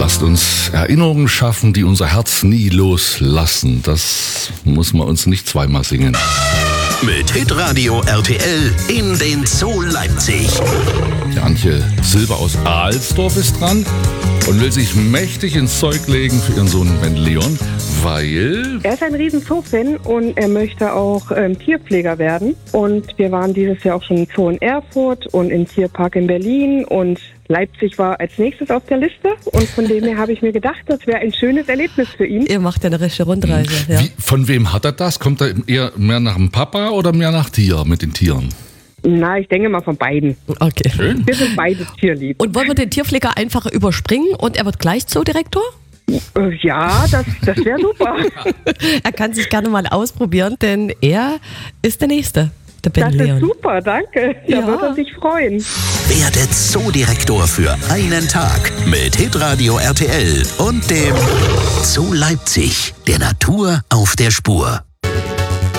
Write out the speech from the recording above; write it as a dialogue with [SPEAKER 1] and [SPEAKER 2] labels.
[SPEAKER 1] Lasst uns Erinnerungen schaffen, die unser Herz nie loslassen. Das muss man uns nicht zweimal singen.
[SPEAKER 2] Mit Hitradio RTL in den Zoo Leipzig.
[SPEAKER 1] Die Antje Silber aus Alsdorf ist dran und will sich mächtig ins Zeug legen für ihren Sohn Ben Leon, weil...
[SPEAKER 3] Er ist ein riesen Zoo-Fan und er möchte auch Tierpfleger werden. Und wir waren dieses Jahr auch schon im Zoo in Erfurt und im Tierpark in Berlin und Leipzig war als nächstes auf der Liste. Und von dem her habe ich mir gedacht, das wäre ein schönes Erlebnis für ihn.
[SPEAKER 4] Ihr macht ja eine richtige Rundreise. Ja.
[SPEAKER 1] Von wem hat er das? Kommt er eher mehr nach dem Papa oder mehr nach dir mit den Tieren?
[SPEAKER 3] Na, ich denke mal von beiden.
[SPEAKER 4] Okay.
[SPEAKER 1] Schön.
[SPEAKER 3] Wir sind beide tierlieb.
[SPEAKER 4] Und wollen wir den Tierpfleger einfach überspringen und er wird gleich Zoodirektor?
[SPEAKER 3] Ja, das wäre super.
[SPEAKER 4] Er kann sich gerne mal ausprobieren, denn er ist der Nächste, der Ben
[SPEAKER 3] Das
[SPEAKER 4] Leon.
[SPEAKER 3] ist super, danke. Da
[SPEAKER 4] Ja.
[SPEAKER 3] wird er sich freuen.
[SPEAKER 2] Werde Zoodirektor für einen Tag mit Hitradio RTL und dem Zoo Leipzig, der Natur auf der Spur.